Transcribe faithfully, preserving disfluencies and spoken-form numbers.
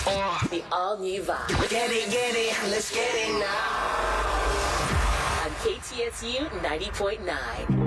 Uh, the all-new vibe. Get it, get it, let's get it now. On K T S U ninety point nine.